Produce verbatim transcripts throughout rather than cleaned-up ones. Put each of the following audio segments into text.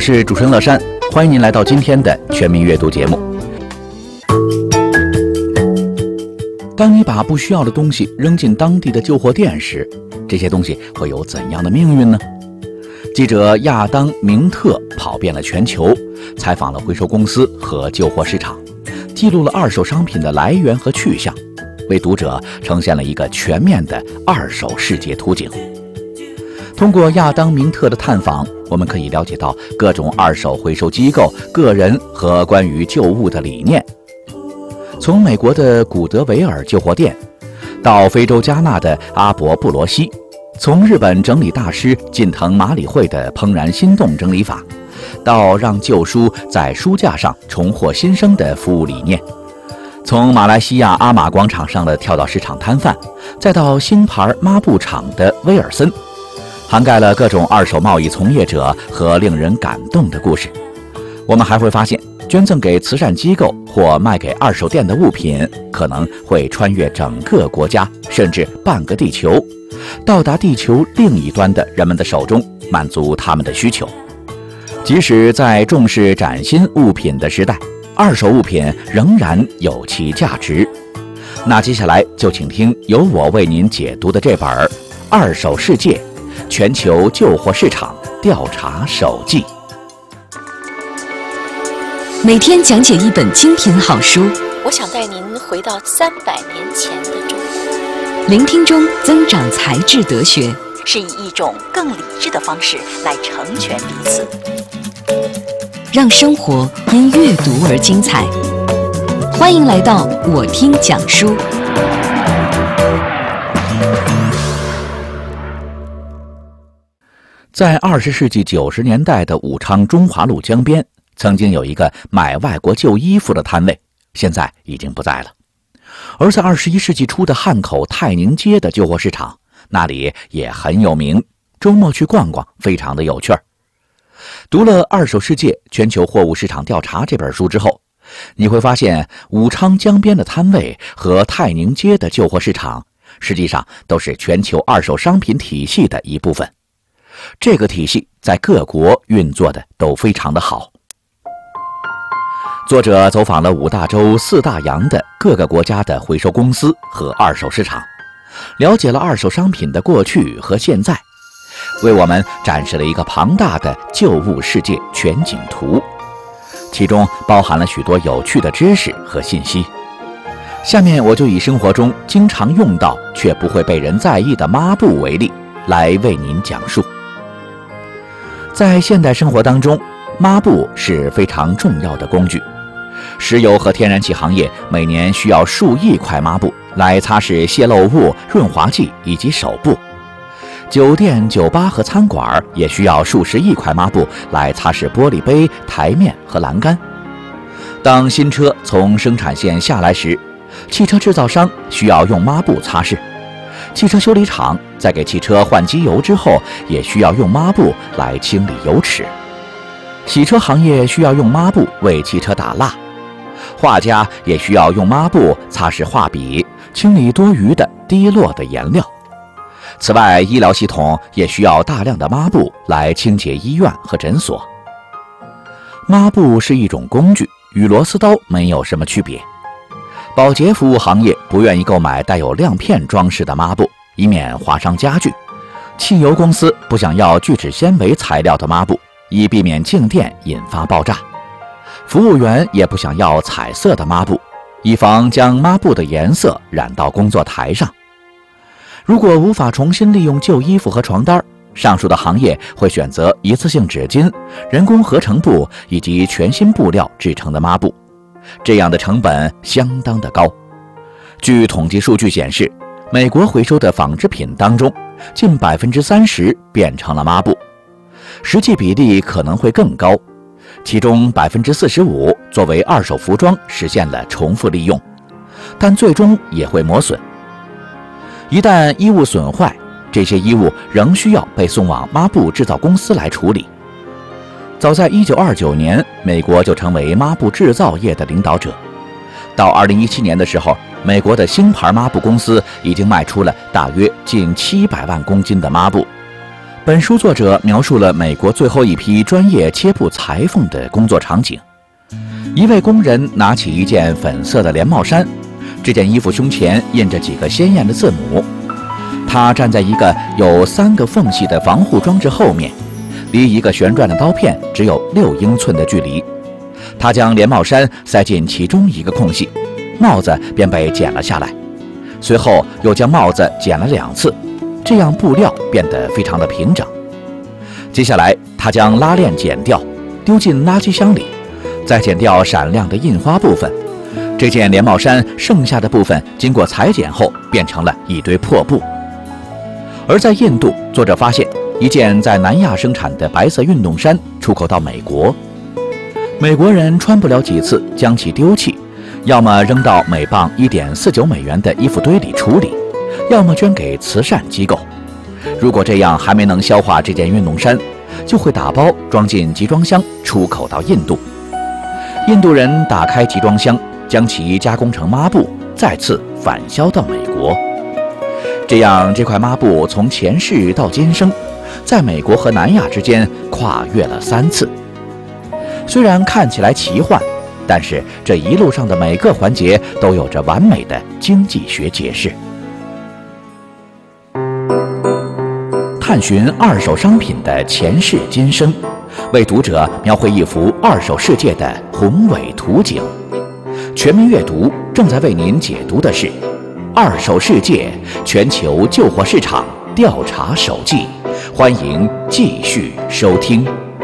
是主持人乐山，欢迎您来到今天的全民阅读节目。当你把不需要的东西扔进当地的旧货店时，这些东西会有怎样的命运呢？记者亚当·明特跑遍了全球，采访了回收公司和旧货市场，记录了二手商品的来源和去向，为读者呈现了一个全面的二手世界图景。通过亚当·明特的探访，我们可以了解到各种二手回收机构、个人和关于旧物的理念。从美国的古德维尔旧货店，到非洲加纳的阿伯布罗西，从日本整理大师近藤麻里惠的怦然心动整理法，到让旧书在书架上重获新生的服务理念，从马来西亚阿玛广场上的跳蚤市场摊贩，再到新牌抹布厂的威尔森，涵盖了各种二手贸易从业者和令人感动的故事。我们还会发现，捐赠给慈善机构或卖给二手店的物品，可能会穿越整个国家，甚至半个地球，到达地球另一端的人们的手中，满足他们的需求。即使在重视崭新物品的时代，二手物品仍然有其价值。那接下来就请听由我为您解读的这本《二手世界：全球旧货市场调查手记》。 每天讲解一本精品好书， 我想带您回到三百年前的中国， 聆听中增长才智德学， 是以一种更理智的方式来成全彼此， 让生活因阅读而精彩。欢迎来到我听讲书。 在二十世纪九十年代的武昌中华路江边，曾经有一个买外国旧衣服的摊位，现在已经不在了。而在二十一世纪初的汉口泰宁街的旧货市场，那里也很有名，周末去逛逛非常的有趣儿。读了《二手世界：全球货物市场调查》这本书之后，你会发现武昌江边的摊位和泰宁街的旧货市场实际上都是全球二手商品体系的一部分。这个体系在各国运作的都非常的好。作者走访了五大洲四大洋的各个国家的回收公司和二手市场，了解了二手商品的过去和现在，为我们展示了一个庞大的旧物世界全景图，其中包含了许多有趣的知识和信息。下面我就以生活中经常用到却不会被人在意的抹布为例，来为您讲述。在现代生活当中，抹布是非常重要的工具。石油和天然气行业每年需要数亿块抹布来擦拭泄漏物、润滑剂以及手部。酒店、酒吧和餐馆也需要数十亿块抹布来擦拭玻璃杯、台面和栏杆。当新车从生产线下来时，汽车制造商需要用抹布擦拭。汽车修理厂在给汽车换机油之后，也需要用抹布来清理油尺。洗车行业需要用抹布为汽车打蜡。画家也需要用抹布擦拭画笔，清理多余的滴落的颜料。此外，医疗系统也需要大量的抹布来清洁医院和诊所。抹布是一种工具，与螺丝刀没有什么区别。保洁服务行业不愿意购买带有亮片装饰的抹布，以免划伤家具。汽油公司不想要聚酯纤维材料的抹布，以避免静电引发爆炸。服务员也不想要彩色的抹布，以防将抹布的颜色染到工作台上。如果无法重新利用旧衣服和床单，上述的行业会选择一次性纸巾、人工合成布以及全新布料制成的抹布，这样的成本相当的高。据统计数据显示，美国回收的纺织品当中，近百分之三十变成了抹布，实际比例可能会更高。其中百分之四十五作为二手服装实现了重复利用，但最终也会磨损。一旦衣物损坏，这些衣物仍需要被送往抹布制造公司来处理。早在一九二九年，美国就成为抹布制造业的领导者。到二零一七年的时候，美国的星牌抹布公司已经卖出了大约近七百万公斤的抹布。 本书作者描述了美国最后一批专业切布裁缝的工作场景。一位工人拿起一件粉色的连帽衫，这件衣服胸前印着几个鲜艳的字母。他站在一个有三个缝隙的防护装置后面，离一个旋转的刀片只有六英寸的距离。他将连帽衫塞进其中一个空隙，帽子便被剪了下来。随后又将帽子剪了两次，这样布料变得非常的平整。接下来他将拉链剪掉，丢进垃圾箱里，再剪掉闪亮的印花部分。这件连帽衫剩下的部分经过裁剪后变成了一堆破布。而在印度，作者发现一件在南亚生产的白色运动衫出口到美国，美国人穿不了几次将其丢弃，要么扔到每磅 一点四九美元的衣服堆里处理，要么捐给慈善机构。如果这样还没能消化这件运动衫，就会打包装进集装箱出口到印度。印度人打开集装箱，将其加工成抹布，再次返销到美国。这样，这块抹布从前世到今生，在美国和南亚之间跨越了三次。虽然看起来奇幻，但是这一路上的每个环节都有着完美的经济学解释。探寻二手商品的前世今生，为读者描绘一幅二手世界的宏伟图景。全民阅读正在为您解读的是《二手世界全球旧货市场调查手记》，欢迎继续收听。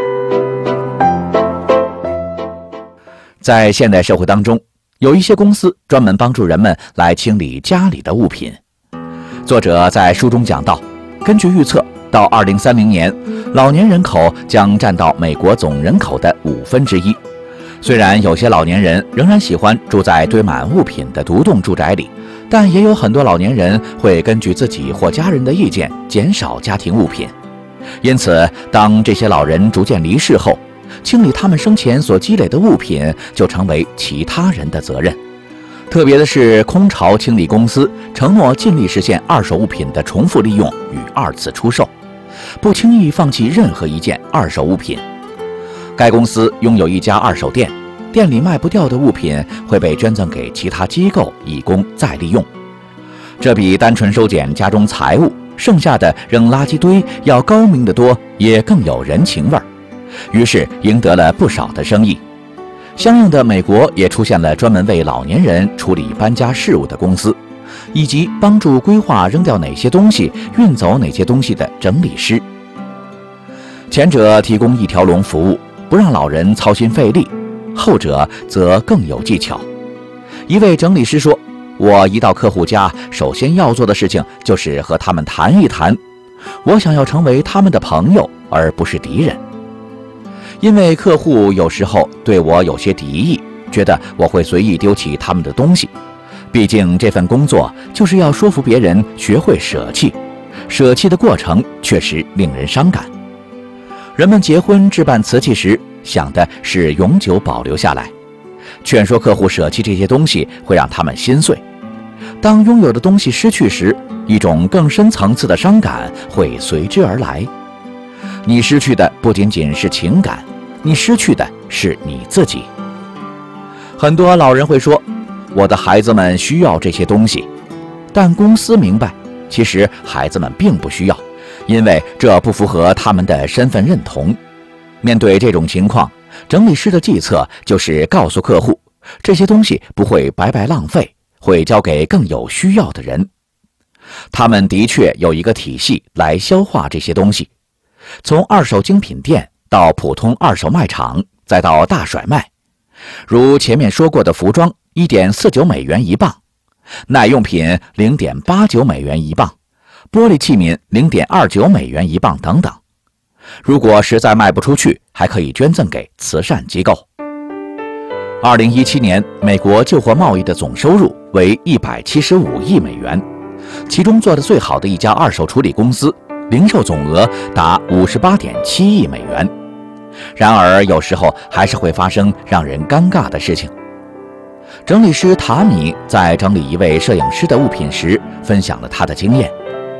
在现代社会当中，有一些公司专门帮助人们来清理家里的物品。作者在书中讲到，根据预测，到二零三零年，老年人口将占到美国总人口的五分之一。虽然有些老年人仍然喜欢住在堆满物品的独栋住宅里，但也有很多老年人会根据自己或家人的意见减少家庭物品。因此，当这些老人逐渐离世后，清理他们生前所积累的物品就成为其他人的责任。特别的是，空巢清理公司承诺尽力实现二手物品的重复利用与二次出售，不轻易放弃任何一件二手物品。该公司拥有一家二手店，店里卖不掉的物品会被捐赠给其他机构以供再利用。这比单纯收捡家中财物，剩下的扔垃圾堆要高明得多，也更有人情味儿。于是赢得了不少的生意。相应的，美国也出现了专门为老年人处理搬家事务的公司，以及帮助规划扔掉哪些东西、运走哪些东西的整理师。前者提供一条龙服务，不让老人操心费力，后者则更有技巧。一位整理师说，我一到客户家，首先要做的事情就是和他们谈一谈，我想要成为他们的朋友，而不是敌人。因为客户有时候对我有些敌意，觉得我会随意丢弃他们的东西。毕竟这份工作就是要说服别人学会舍弃，舍弃的过程确实令人伤感。人们结婚置办瓷器时，想的是永久保留下来，劝说客户舍弃这些东西会让他们心碎。当拥有的东西失去时，一种更深层次的伤感会随之而来。你失去的不仅仅是情感，你失去的是你自己。很多老人会说，我的孩子们需要这些东西，但公司明白，其实孩子们并不需要，因为这不符合他们的身份认同。面对这种情况，整理师的计策就是告诉客户，这些东西不会白白浪费，会交给更有需要的人。他们的确有一个体系来消化这些东西，从二手精品店到普通二手卖场，再到大甩卖。如前面说过的服装 一点四九美元一磅，耐用品 零点八九美元一磅，玻璃器皿 零点二九美元一磅等等。如果实在卖不出去，还可以捐赠给慈善机构。二零一七年，美国旧货贸易的总收入为一百七十五亿美元，其中做得最好的一家二手处理公司，零售总额达 五十八点七亿美元。然而，有时候还是会发生让人尴尬的事情。整理师塔米在整理一位摄影师的物品时，分享了他的经验。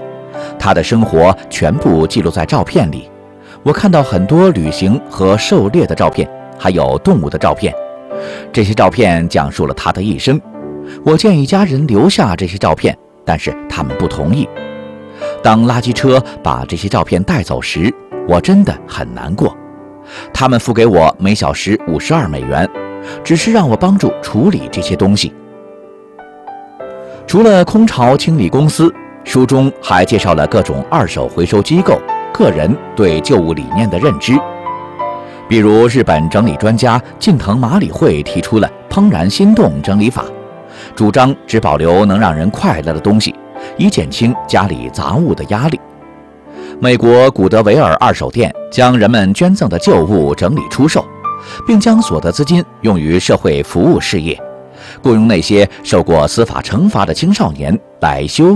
他的生活全部记录在照片里。我看到很多旅行和狩猎的照片，还有动物的照片。这些照片讲述了他的一生。我建议家人留下这些照片，但是他们不同意。当垃圾车把这些照片带走时，我真的很难过。他们付给我每小时五十二美元，只是让我帮助处理这些东西。除了空巢清理公司，书中还介绍了各种二手回收机构个人对旧物理念的认知。比如日本整理专家近藤麻里惠提出了怦然心动整理法，主张只保留能让人快乐的东西，以减轻家里杂物的压力。美国古德维尔二手店将人们捐赠的旧物整理出售，并将所得资金用于社会服务事业，雇佣那些受过司法惩罚的青少年来修